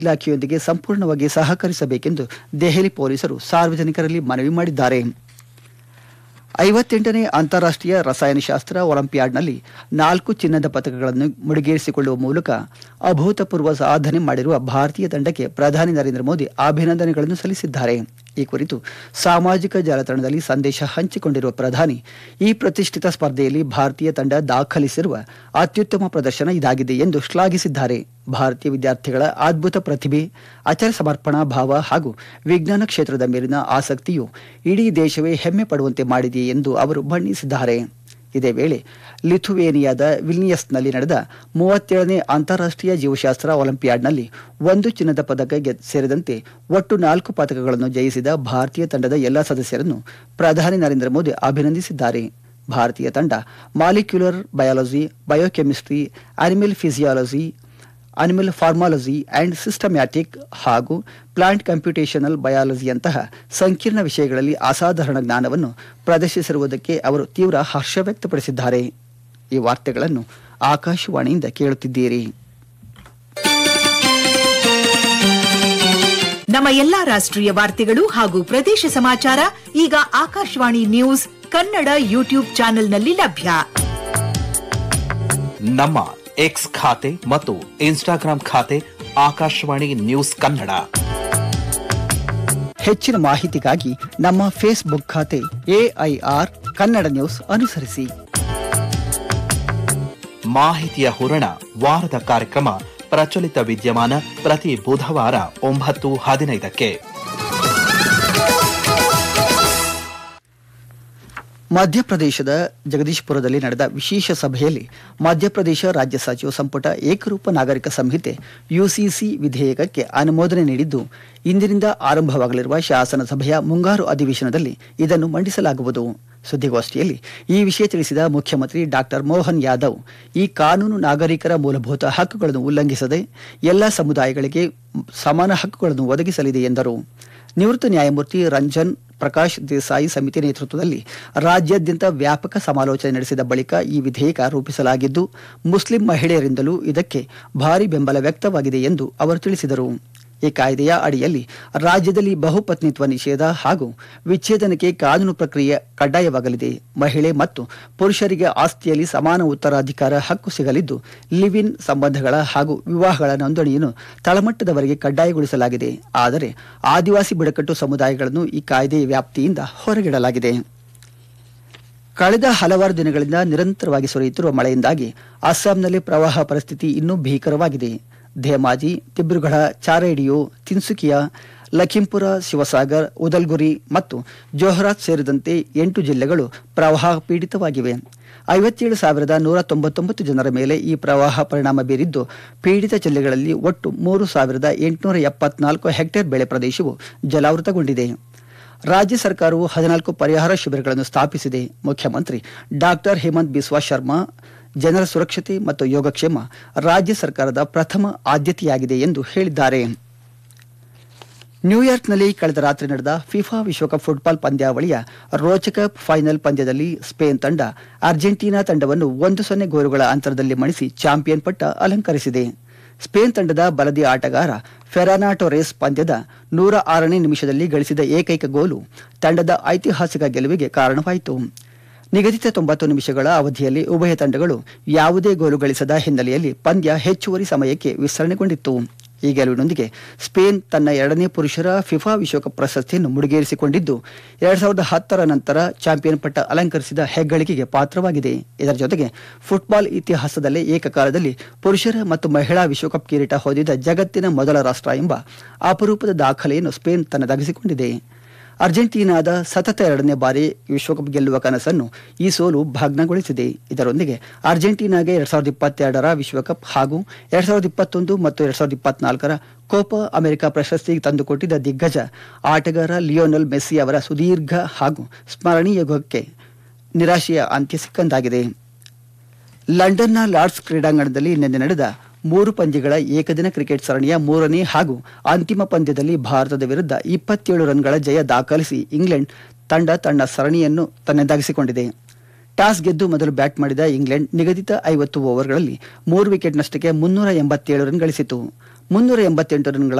ಇಲಾಖೆಯೊಂದಿಗೆ ಸಂಪೂರ್ಣವಾಗಿ ಸಹಕರಿಸಬೇಕೆಂದು ದೆಹಲಿ ಪೊಲೀಸರು ಸಾರ್ವಜನಿಕರಲ್ಲಿ ಮನವಿ ಮಾಡಿದ್ದಾರೆ. 58ನೇ ಅಂತಾರಾಷ್ಟ್ರೀಯ ರಸಾಯನಶಾಸ್ತ್ರ ಒಲಿಂಪಿಯಾಡ್ನಲ್ಲಿ 4 ಚಿನ್ನದ ಪದಕಗಳನ್ನು ಮುಡಿಗೇರಿಸಿಕೊಳ್ಳುವ ಮೂಲಕ ಅಭೂತಪೂರ್ವ ಸಾಧನೆ ಮಾಡಿರುವ ಭಾರತೀಯ ತಂಡಕ್ಕೆ ಪ್ರಧಾನಿ ನರೇಂದ್ರ ಮೋದಿ ಅಭಿನಂದನೆಗಳನ್ನು ಸಲ್ಲಿಸಿದ್ದಾರೆ. ಈ ಕುರಿತು ಸಾಮಾಜಿಕ ಜಾಲತಾಣದಲ್ಲಿ ಸಂದೇಶ ಹಂಚಿಕೊಂಡಿರುವ ಪ್ರಧಾನಿ, ಈ ಪ್ರತಿಷ್ಠಿತ ಸ್ಪರ್ಧೆಯಲ್ಲಿ ಭಾರತೀಯ ತಂಡ ದಾಖಲಿಸಿರುವ ಅತ್ಯುತ್ತಮ ಪ್ರದರ್ಶನ ಇದಾಗಿದೆ ಎಂದು ಶ್ಲಾಘಿಸಿದ್ದಾರೆ. ಭಾರತೀಯ ವಿದ್ಯಾರ್ಥಿಗಳ ಅದ್ಭುತ ಪ್ರತಿಭೆ, ಅಚಲ ಸಮರ್ಪಣಾ ಭಾವ ಹಾಗೂ ವಿಜ್ಞಾನ ಕ್ಷೇತ್ರದ ಮೇಲಿನ ಆಸಕ್ತಿಯು ಇಡೀ ದೇಶವೇ ಹೆಮ್ಮೆ ಪಡುವಂತೆ ಮಾಡಿದೆ ಎಂದು ಅವರು ಬಣ್ಣಿಸಿದ್ದಾರೆ. ಇದೇ ವೇಳೆ ಲಿಥುವೇನಿಯಾದ ವಿಲ್ನಿಯಸ್ನಲ್ಲಿ ನಡೆದ 37ನೇ ಅಂತಾರಾಷ್ಟ್ರೀಯ ಜೀವಶಾಸ್ತ್ರ ಒಲಿಂಪಿಯಾಡ್ನಲ್ಲಿ 1 ಚಿನ್ನದ ಪದಕ ಸೇರಿದಂತೆ ಒಟ್ಟು 4 ಪದಕಗಳನ್ನು ಜಯಿಸಿದ ಭಾರತೀಯ ತಂಡದ ಎಲ್ಲ ಸದಸ್ಯರನ್ನು ಪ್ರಧಾನಿ ನರೇಂದ್ರ ಮೋದಿ ಅಭಿನಂದಿಸಿದ್ದಾರೆ. ಭಾರತೀಯ ತಂಡ molecular biology, biochemistry, animal physiology, animal pharmacology and systematic ಹಾಗೂ ಪ್ಲಾಂಟ್ ಕಂಪ್ಯೂಟೇಷನಲ್ ಬಯಾಲಜಿಯಂತಹ ಸಂಕೀರ್ಣ ವಿಷಯಗಳಲ್ಲಿ ಅಸಾಧಾರಣ ಜ್ಞಾನವನ್ನು ಪ್ರದರ್ಶಿಸಿರುವುದಕ್ಕೆ ಅವರು ತೀವ್ರ ಹರ್ಷ ವ್ಯಕ್ತಪಡಿಸಿದ್ದಾರೆ. ಈ ವಾರ್ತೆಗಳನ್ನು ಆಕಾಶವಾಣಿಯಿಂದ ಕೇಳುತ್ತಿದ್ದೀರಿ. ನಮ್ಮ ಎಲ್ಲಾ ರಾಷ್ಟ್ರೀಯ ವಾರ್ತೆಗಳು ಹಾಗೂ ಪ್ರದೇಶ ಸಮಾಚಾರ ಈಗ ಆಕಾಶವಾಣಿ ನ್ಯೂಸ್ ಕನ್ನಡ ಯೂಟ್ಯೂಬ್ ಚಾನೆಲ್ನಲ್ಲಿ ಲಭ್ಯ. ನಮ್ಮ ಎಕ್ಸ್ ಖಾತೆ ಮತ್ತು ಇನ್ಸ್ಟಾಗ್ರಾಂ ಖಾತೆ ಆಕಾಶವಾಣಿ ನ್ಯೂಸ್ ಕನ್ನಡ. ಹೆಚ್ಚಿನ ಮಾಹಿತಿಗಾಗಿ ನಮ್ಮ ಫೇಸ್ಬುಕ್ ಖಾತೆ AIR ಕನ್ನಡ ನ್ಯೂಸ್ ಅನುಸರಿಸಿ. ಮಾಹಿತಿಯ ಹೂರಣ ವಾರದ ಕಾರ್ಯಕ್ರಮ ಪ್ರಚಲಿತ ವಿದ್ಯಮಾನ ಪ್ರತಿ ಬುಧವಾರ 9:15ಕ್ಕೆ. ಮಧ್ಯಪ್ರದೇಶದ ಜಗದೀಶ್ಪುರದಲ್ಲಿ ನಡೆದ ವಿಶೇಷ ಸಭೆಯಲ್ಲಿ ಮಧ್ಯಪ್ರದೇಶ ರಾಜ್ಯ ಸಚಿವ ಸಂಪುಟ ಏಕರೂಪ ನಾಗರಿಕ ಸಂಹಿತೆ UCC ವಿಧೇಯಕಕ್ಕೆ ಅನುಮೋದನೆ ನೀಡಿದ್ದು, ಇಂದಿನಿಂದ ಆರಂಭವಾಗಲಿರುವ ಶಾಸನಸಭೆಯ ಮುಂಗಾರು ಅಧಿವೇಶನದಲ್ಲಿ ಇದನ್ನು ಮಂಡಿಸಲಾಗುವುದು. ಸುದ್ದಿಗೋಷ್ಠಿಯಲ್ಲಿ ಈ ವಿಷಯ ತಿಳಿಸಿದ ಮುಖ್ಯಮಂತ್ರಿ ಡಾಕ್ಟರ್ ಮೋಹನ್ ಯಾದವ್, ಈ ಕಾನೂನು ನಾಗರಿಕರ ಮೂಲಭೂತ ಹಕ್ಕುಗಳನ್ನು ಉಲ್ಲಂಘಿಸದೆ ಎಲ್ಲ ಸಮುದಾಯಗಳಿಗೆ ಸಮಾನ ಹಕ್ಕುಗಳನ್ನು ಒದಗಿಸಲಿದೆ ಎಂದರು. ನಿವೃತ್ತ ನ್ಯಾಯಮೂರ್ತಿ ರಂಜನ್ ಪ್ರಕಾಶ್ ದೇಸಾಯಿ ಸಮಿತಿ ನೇತೃತ್ವದಲ್ಲಿ ರಾಜ್ಯಾದ್ಯಂತ ವ್ಯಾಪಕ ಸಮಾಲೋಚನೆ ನಡೆಸಿದ ಬಳಿಕ ಈ ವಿಧೇಯಕ ರೂಪಿಸಲಾಗಿದ್ದು, ಮುಸ್ಲಿಂ ಮಹಿಳೆಯರಿಂದಲೂ ಇದಕ್ಕೆ ಭಾರಿ ಬೆಂಬಲ ವ್ಯಕ್ತವಾಗಿದೆ ಎಂದು ಅವರು ತಿಳಿಸಿದರು. ಈ ಕಾಯ್ದೆಯ ಅಡಿಯಲ್ಲಿ ರಾಜ್ಯದಲ್ಲಿ ಬಹುಪತ್ನಿತ್ವ ನಿಷೇಧ ಹಾಗೂ ವಿಚ್ಛೇದನಕ್ಕೆ ಕಾನೂನು ಪ್ರಕ್ರಿಯೆ ಕಡ್ಡಾಯವಾಗಲಿದೆ. ಮಹಿಳೆ ಮತ್ತು ಪುರುಷರಿಗೆ ಆಸ್ತಿಯಲ್ಲಿ ಸಮಾನ ಉತ್ತರಾಧಿಕಾರ ಹಕ್ಕು ಸಿಗಲಿದ್ದು, ಲಿವ್ ಇನ್ ಸಂಬಂಧಗಳ ಹಾಗೂ ವಿವಾಹಗಳ ನೋಂದಣಿಯನ್ನು ತಳಮಟ್ಟದವರೆಗೆ ಕಡ್ಡಾಯಗೊಳಿಸಲಾಗಿದೆ. ಆದರೆ ಆದಿವಾಸಿ ಬುಡಕಟ್ಟು ಸಮುದಾಯಗಳನ್ನು ಈ ಕಾಯ್ದೆಯ ವ್ಯಾಪ್ತಿಯಿಂದ ಹೊರಗಿಡಲಾಗಿದೆ. ಕಳೆದ ಹಲವಾರು ದಿನಗಳಿಂದ ನಿರಂತರವಾಗಿ ಸುರಿಯುತ್ತಿರುವ ಮಳೆಯಿಂದಾಗಿ ಅಸ್ಸಾಂನಲ್ಲಿ ಪ್ರವಾಹ ಪರಿಸ್ಥಿತಿ ಇನ್ನೂ ಭೀಕರವಾಗಿದೆ. ಧೇಮಾಜಿ, ದಿಬ್ರುಗಢ, ಚಾರೇಡಿಯೋ, ತಿನ್ಸುಕಿಯಾ, ಲಖೀಂಪುರ, ಶಿವಸಾಗರ್, ಉದಲ್ಗುರಿ ಮತ್ತು ಜೋಹ್ರಾತ್ ಸೇರಿದಂತೆ 8 ಜಿಲ್ಲೆಗಳು ಪ್ರವಾಹ ಪೀಡಿತವಾಗಿವೆ. 57,199 ಜನರ ಮೇಲೆ ಈ ಪ್ರವಾಹ ಪರಿಣಾಮ ಬೀರಿದ್ದು, ಪೀಡಿತ ಜಿಲ್ಲೆಗಳಲ್ಲಿ ಒಟ್ಟು 3,874 ಹೆಕ್ಟೇರ್ ಬೆಳೆ ಪ್ರದೇಶವು ಜಲಾವೃತಗೊಂಡಿದೆ. ರಾಜ್ಯ ಸರ್ಕಾರವು 14 ಪರಿಹಾರ ಶಿಬಿರಗಳನ್ನು ಸ್ಥಾಪಿಸಿದೆ. ಮುಖ್ಯಮಂತ್ರಿ ಡಾಕ್ಟರ್ ಹೇಮಂತ್ ಬಿಸ್ವಾ ಶರ್ಮಾ, ಜನರ ಸುರಕ್ಷತೆ ಮತ್ತು ಯೋಗಕ್ಷೇಮ ರಾಜ್ಯ ಸರ್ಕಾರದ ಪ್ರಥಮ ಆದ್ಯತೆಯಾಗಿದೆ ಎಂದು ಹೇಳಿದ್ದಾರೆ. ನ್ಯೂಯಾರ್ಕ್ನಲ್ಲಿ ಕಳೆದ ರಾತ್ರಿ ನಡೆದ ಫಿಫಾ ವಿಶ್ವಕಪ್ ಫುಟ್ಬಾಲ್ ಪಂದ್ಯಾವಳಿಯ ರೋಚಕ ಫೈನಲ್ ಪಂದ್ಯದಲ್ಲಿ ಸ್ಪೇನ್ ತಂಡ ಅರ್ಜೆಂಟೀನಾ ತಂಡವನ್ನು 1-0 ಗೋಲುಗಳ ಅಂತರದಲ್ಲಿ ಮಣಿಸಿ ಚಾಂಪಿಯನ್ ಪಟ್ಟ ಅಲಂಕರಿಸಿದೆ. ಸ್ಪೇನ್ ತಂಡದ ಬಲದಿ ಆಟಗಾರ ಫೆರಾನಾ ಟೊರೆಸ್ ಪಂದ್ಯದ 106ನೇ ನಿಮಿಷದಲ್ಲಿ ಗಳಿಸಿದ ಏಕೈಕ ಗೋಲು ತಂಡದ ಐತಿಹಾಸಿಕ ಗೆಲುವಿಗೆ ಕಾರಣವಾಯಿತು. ನಿಗದಿತ 90 ನಿಮಿಷಗಳ ಅವಧಿಯಲ್ಲಿ ಉಭಯ ತಂಡಗಳು ಯಾವುದೇ ಗೋಲು ಗಳಿಸದ ಹಿನ್ನೆಲೆಯಲ್ಲಿ ಪಂದ್ಯ ಹೆಚ್ಚುವರಿ ಸಮಯಕ್ಕೆ ವಿಸ್ತರಣೆಗೊಂಡಿತ್ತು. ಈ ಗೆಲುವಿನೊಂದಿಗೆ ಸ್ಪೇನ್ ತನ್ನ 2ನೇ ಪುರುಷರ ಫಿಫಾ ವಿಶ್ವಕಪ್ ಪ್ರಶಸ್ತಿಯನ್ನು ಮುಡಿಗೇರಿಸಿಕೊಂಡಿದ್ದು, 2010ರ ನಂತರ ಚಾಂಪಿಯನ್ ಪಟ್ಟ ಅಲಂಕರಿಸಿದ ಹೆಗ್ಗಳಿಕೆಗೆ ಪಾತ್ರವಾಗಿದೆ. ಇದರ ಜೊತೆಗೆ ಫುಟ್ಬಾಲ್ ಇತಿಹಾಸದಲ್ಲೇ ಏಕಕಾಲದಲ್ಲಿ ಪುರುಷರ ಮತ್ತು ಮಹಿಳಾ ವಿಶ್ವಕಪ್ ಕಿರೀಟ ಹೊಂದಿದ ಜಗತ್ತಿನ ಮೊದಲ ರಾಷ್ಟ್ರ ಎಂಬ ಅಪರೂಪದ ದಾಖಲೆಯನ್ನು ಸ್ಪೇನ್ ತನ್ನದಾಗಿಸಿಕೊಂಡಿದೆ. ಅರ್ಜೆಂಟೀನಾದ ಸತತ 2ನೇ ಬಾರಿ ವಿಶ್ವಕಪ್ ಗೆಲ್ಲುವ ಕನಸನ್ನು ಈ ಸೋಲು ಭಗ್ನಗೊಳಿಸಿದೆ. ಇದರೊಂದಿಗೆ ಅರ್ಜೆಂಟೀನಾಗೆ 2022ರ ವಿಶ್ವಕಪ್ ಹಾಗೂ 2021 ಮತ್ತು 2024ರ ಕೋಪಾ ಅಮೆರಿಕ ಪ್ರಶಸ್ತಿ ತಂದುಕೊಟ್ಟಿದ್ದ ದಿಗ್ಗಜ ಆಟಗಾರ ಲಿಯೋನೆಲ್ ಮೆಸ್ಸಿ ಅವರ ಸುದೀರ್ಘ ಹಾಗೂ ಸ್ಮರಣೀಯ ಯುಗಕ್ಕೆ ನಿರಾಶೆಯ ಅಂತ್ಯ ಸಿಕ್ಕಂತಾಗಿದೆ. ಲಂಡನ್ನ ಲಾರ್ಡ್ಸ್ ಕ್ರೀಡಾಂಗಣದಲ್ಲಿ ನಿನ್ನೆ ನಡೆದ 3 ಪಂದ್ಯಗಳ ಏಕದಿನ ಕ್ರಿಕೆಟ್ ಸರಣಿಯ 3ನೇ ಹಾಗೂ ಅಂತಿಮ ಪಂದ್ಯದಲ್ಲಿ ಭಾರತದ ವಿರುದ್ಧ 27 ರನ್ಗಳ ಜಯ ದಾಖಲಿಸಿ ಇಂಗ್ಲೆಂಡ್ ತಂಡ ತನ್ನ ಸರಣಿಯನ್ನು ತನ್ನದಾಗಿಸಿಕೊಂಡಿದೆ. ಟಾಸ್ ಗೆದ್ದು ಮೊದಲು ಬ್ಯಾಟ್ ಮಾಡಿದ ಇಂಗ್ಲೆಂಡ್ ನಿಗದಿತ 50 ಓವರ್ಗಳಲ್ಲಿ 3 ವಿಕೆಟ್ ನಷ್ಟಕ್ಕೆ 387 ರನ್ ಗಳಿಸಿತು. 388 ರನ್ಗಳ